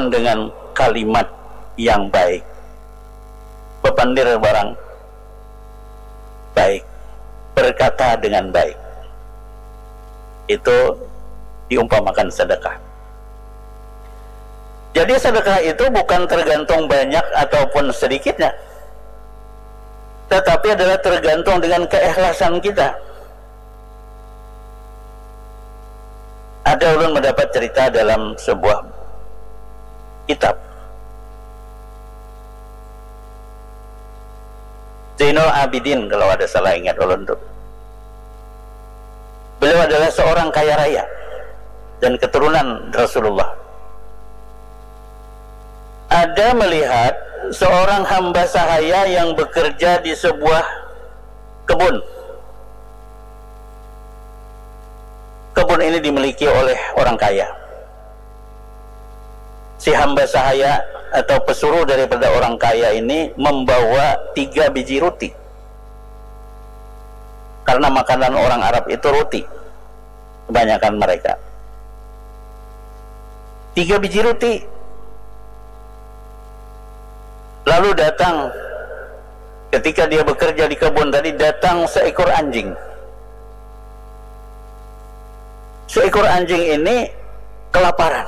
respon dengan kalimat yang baik, bepandir barang baik, berkata dengan baik. Itu diumpamakan sedekah. Jadi sedekah itu bukan tergantung banyak ataupun sedikitnya, tetapi adalah tergantung dengan keikhlasan kita. Ada ulun mendapat cerita dalam sebuah kitab, Zainul Abidin kalau ada salah ingat ulun tuh. Beliau adalah seorang kaya raya dan keturunan Rasulullah. Ada melihat seorang hamba sahaya yang bekerja di sebuah kebun. Kebun ini dimiliki oleh orang kaya. Si hamba sahaya atau pesuruh daripada orang kaya ini membawa 3 biji roti. Karena makanan orang Arab itu roti, kebanyakan mereka. 3 biji roti. Lalu datang, ketika dia bekerja di kebun tadi, datang seekor anjing. Seekor anjing ini kelaparan.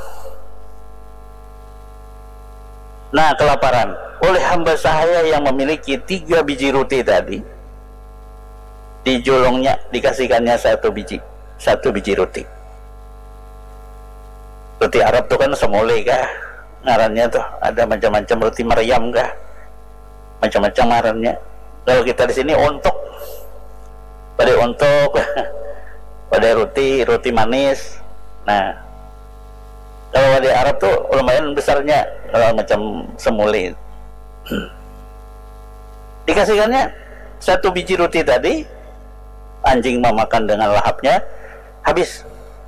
Nah, kelaparan oleh hamba sahaya yang memiliki 3 biji roti tadi, dijolongnya, dikasihkannya 1 biji roti. Roti Arab itu kan semole kah? Ngarannya tuh ada macam-macam, roti Maryam kah? Macam-macam ngarannya. Kalau kita di sini ontok, pada ontok, pada roti manis. Nah, kalau di Arab tuh lumayan besarnya, kalau macam semule. Dikasihkannya 1 biji roti tadi, anjing memakan dengan lahapnya, habis.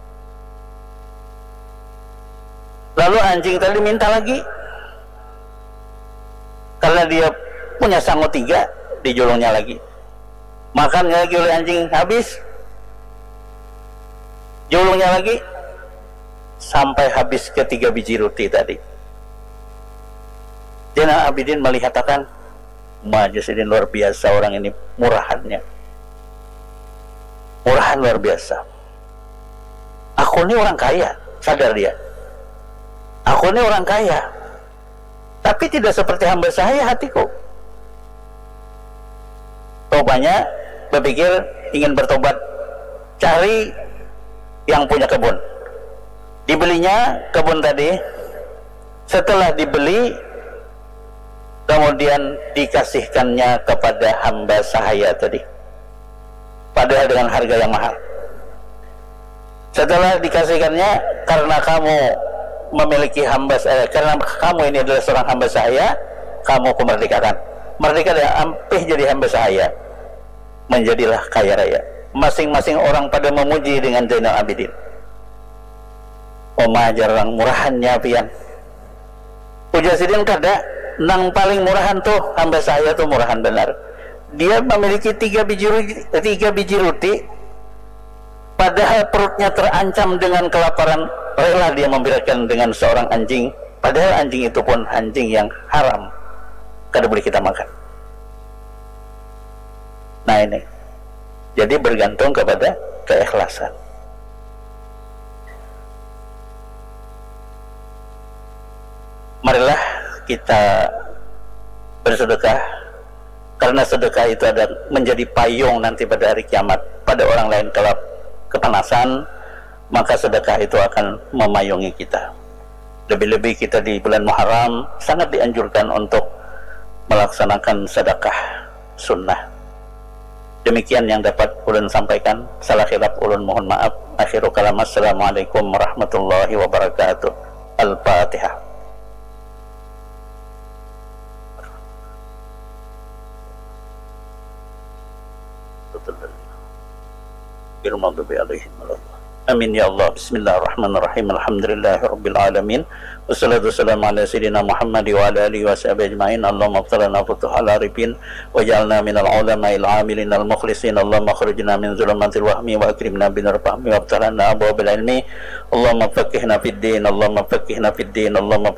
Lalu anjing tadi minta lagi, karena dia punya sangu 3, dijolongnya lagi. Makan lagi oleh anjing, habis. Jolongnya lagi, sampai habis ke 3 biji roti tadi. Zainal Abidin melihatkan, Majlis ini luar biasa orang ini, murahannya. Murahan luar biasa. Aku ini orang kaya, sadar dia. Aku ini orang kaya, tapi tidak seperti hamba sahaya hatiku. Rupanya berpikir ingin bertobat, cari yang punya kebun. Dibelinya kebun tadi. Setelah dibeli, kemudian dikasihkannya kepada hamba sahaya tadi, padahal dengan harga yang mahal. Setelah dikasihkannya, karena kamu memiliki hamba saya, karena kamu ini adalah seorang hamba saya, kamu kumerdekakan. Merdeka dan ampih jadi hamba saya, menjadilah kaya raya. Masing-masing orang pada memuji dengan Zainal Abidin. Oma jarang murahannya pian. Ujar sidin kada, nang paling murahan tuh hamba saya tuh murahan benar. Dia memiliki 3 biji roti, padahal perutnya terancam dengan kelaparan, rela dia memberikan dengan seorang anjing, padahal anjing itu pun anjing yang haram, kada boleh kita makan. Nah ini, jadi bergantung kepada keikhlasan. Marilah kita bersedekah, karena sedekah itu ada menjadi payung nanti pada hari kiamat. Pada orang lain kelak kepanasan, maka sedekah itu akan memayungi kita. Lebih-lebih kita di bulan Muharram sangat dianjurkan untuk melaksanakan sedekah sunnah. Demikian yang dapat ulun sampaikan. Salah khilaf ulun mohon maaf. Akhiru kalam, assalamualaikum warahmatullahi wabarakatuh. Al-Fatihah. Amin ya Allah. Bismillahirrahmanirrahim. Alhamdulillahirabbil alamin. Wassalatu wassalamu ala sayyidina Muhammad wa ala alihi washabihi ajmain. Allahumma ighfir lana futuhal arifin waj'alna minal ulama'il amilin al mukhlisin. Allahumma akhrijna min zulumatil wahmi wa akrimna binur fahmi wa abtalana abwabil ilmi. Allahumma faqihna fid din. Allahumma faqihna fid din. Allahumma